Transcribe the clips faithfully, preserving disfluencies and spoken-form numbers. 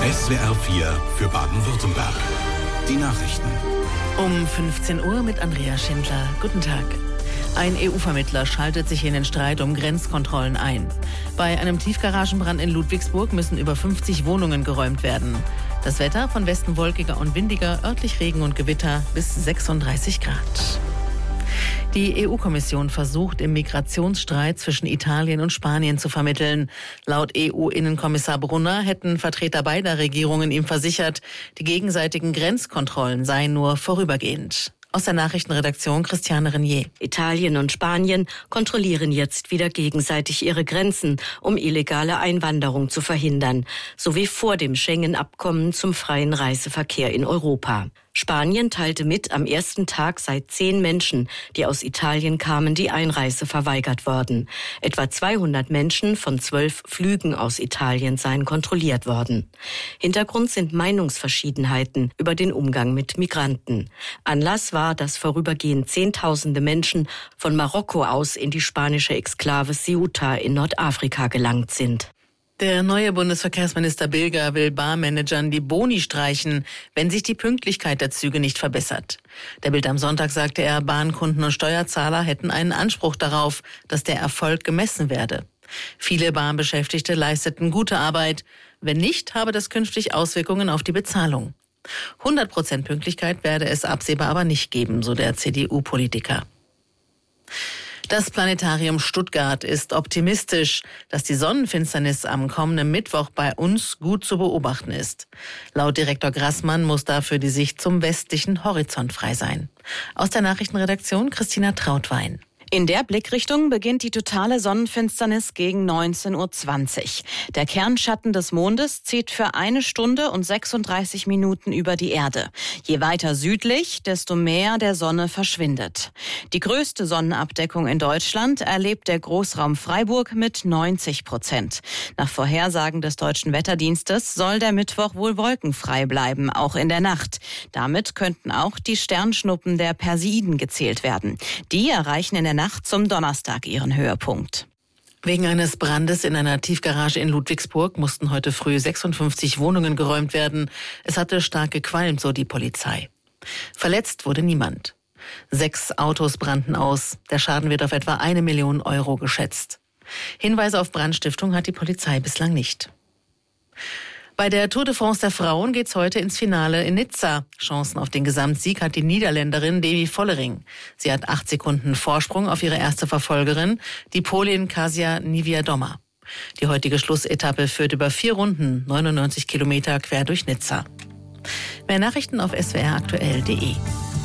S W R vier für Baden-Württemberg. Die Nachrichten. Um fünfzehn Uhr mit Andrea Schindler. Guten Tag. Ein E U-Vermittler schaltet sich in den Streit um Grenzkontrollen ein. Bei einem Tiefgaragenbrand in Ludwigsburg müssen über fünfzig Wohnungen geräumt werden. Das Wetter von Westen wolkiger und windiger, örtlich Regen und Gewitter bis sechsunddreißig Grad. Die E U-Kommission versucht, im Migrationsstreit zwischen Italien und Spanien zu vermitteln. Laut E U-Innenkommissar Brunner hätten Vertreter beider Regierungen ihm versichert, die gegenseitigen Grenzkontrollen seien nur vorübergehend. Aus der Nachrichtenredaktion Christiane Renier. Italien und Spanien kontrollieren jetzt wieder gegenseitig ihre Grenzen, um illegale Einwanderung zu verhindern, sowie vor dem Schengen-Abkommen zum freien Reiseverkehr in Europa. Spanien teilte mit, am ersten Tag sei zehn Menschen, die aus Italien kamen, die Einreise verweigert worden. Etwa zweihundert Menschen von zwölf Flügen aus Italien seien kontrolliert worden. Hintergrund sind Meinungsverschiedenheiten über den Umgang mit Migranten. Anlass war, dass vorübergehend Zehntausende Menschen von Marokko aus in die spanische Exklave Ceuta in Nordafrika gelangt sind. Der neue Bundesverkehrsminister Bilger will Bahnmanagern die Boni streichen, wenn sich die Pünktlichkeit der Züge nicht verbessert. Der Bild am Sonntag sagte er, Bahnkunden und Steuerzahler hätten einen Anspruch darauf, dass der Erfolg gemessen werde. Viele Bahnbeschäftigte leisteten gute Arbeit. Wenn nicht, habe das künftig Auswirkungen auf die Bezahlung. hundert Prozent Pünktlichkeit werde es absehbar aber nicht geben, so der C D U-Politiker. Das Planetarium Stuttgart ist optimistisch, dass die Sonnenfinsternis am kommenden Mittwoch bei uns gut zu beobachten ist. Laut Direktor Grassmann muss dafür die Sicht zum westlichen Horizont frei sein. Aus der Nachrichtenredaktion Christina Trautwein. In der Blickrichtung beginnt die totale Sonnenfinsternis gegen neunzehn Uhr zwanzig. Der Kernschatten des Mondes zieht für eine Stunde und sechsunddreißig Minuten über die Erde. Je weiter südlich, desto mehr der Sonne verschwindet. Die größte Sonnenabdeckung in Deutschland erlebt der Großraum Freiburg mit neunzig Prozent. Nach Vorhersagen des Deutschen Wetterdienstes soll der Mittwoch wohl wolkenfrei bleiben, auch in der Nacht. Damit könnten auch die Sternschnuppen der Perseiden gezählt werden. Die erreichen in der Nacht zum Donnerstag ihren Höhepunkt. Wegen eines Brandes in einer Tiefgarage in Ludwigsburg mussten heute früh sechsundfünfzig Wohnungen geräumt werden. Es hatte stark gequalmt, so die Polizei. Verletzt wurde niemand. Sechs Autos brannten aus. Der Schaden wird auf etwa eine Million Euro geschätzt. Hinweise auf Brandstiftung hat die Polizei bislang nicht. Bei der Tour de France der Frauen geht's heute ins Finale in Nizza. Chancen auf den Gesamtsieg hat die Niederländerin Davy Vollering. Sie hat acht Sekunden Vorsprung auf ihre erste Verfolgerin, die Polin Kasia Niewiadoma. Die heutige Schlussetappe führt über vier Runden, neunundneunzig Kilometer quer durch Nizza. Mehr Nachrichten auf s w r aktuell punkt de.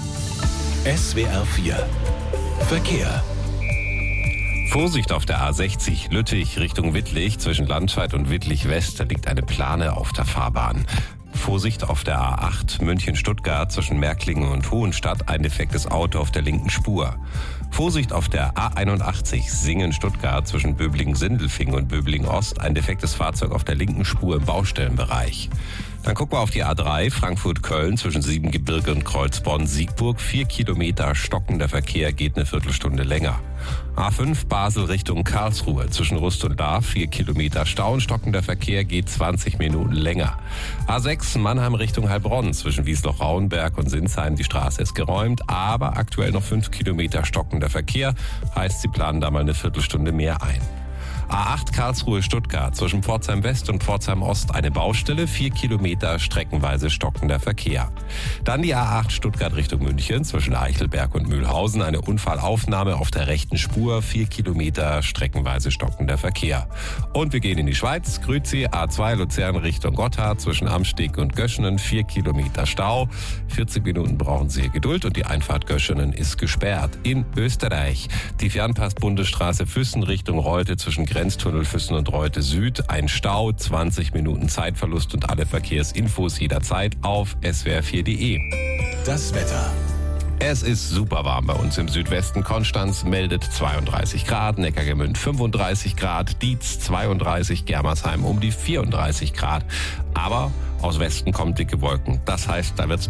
S W R vier Verkehr. Vorsicht auf der A sechzig Lüttich Richtung Wittlich. Zwischen Landscheid und Wittlich-West liegt eine Plane auf der Fahrbahn. Vorsicht auf der A acht München-Stuttgart zwischen Märklingen und Hohenstadt. Ein defektes Auto auf der linken Spur. Vorsicht auf der A einundachtzig Singen-Stuttgart zwischen Böblingen-Sindelfingen und Böblingen-Ost. Ein defektes Fahrzeug auf der linken Spur im Baustellenbereich. Dann gucken wir auf die A drei Frankfurt-Köln zwischen Siebengebirge und Kreuzborn-Siegburg. Vier Kilometer stockender Verkehr, geht eine Viertelstunde länger. A fünf Basel Richtung Karlsruhe zwischen Rust und Lahr. Vier Kilometer Stau und stockender Verkehr, geht zwanzig Minuten länger. A sechs Mannheim Richtung Heilbronn zwischen Wiesloch-Rauenberg und Sinsheim. Die Straße ist geräumt, aber aktuell noch fünf Kilometer stockender Verkehr. Heißt, sie planen da mal eine Viertelstunde mehr ein. A acht Karlsruhe-Stuttgart zwischen Pforzheim West und Pforzheim Ost eine Baustelle, vier Kilometer streckenweise stockender Verkehr. Dann die A acht Stuttgart Richtung München zwischen Eichelberg und Mühlhausen eine Unfallaufnahme auf der rechten Spur, vier Kilometer streckenweise stockender Verkehr. Und wir gehen in die Schweiz, Grüzi, A zwei Luzern Richtung Gotthard zwischen Amsteg und Göschenen, vier Kilometer Stau. vierzig Minuten brauchen Sie Geduld und die Einfahrt Göschenen ist gesperrt. In Österreich die Fernpass-Bundesstraße Füssen Richtung Reute zwischen Grenztunnel Füssen und Reute Süd, ein Stau, zwanzig Minuten Zeitverlust und alle Verkehrsinfos jederzeit auf s w r vier punkt de. Das Wetter. Es ist super warm bei uns im Südwesten. Konstanz meldet zweiunddreißig Grad, Neckargemünd fünfunddreißig Grad, Dietz zweiunddreißig, Germersheim um die vierunddreißig Grad. Aber aus Westen kommen dicke Wolken. Das heißt, da wird's